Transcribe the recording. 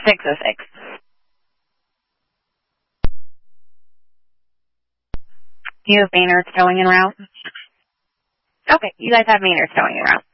606. Do you have Maynard's towing en route? Okay, you guys have Maynard's towing en route.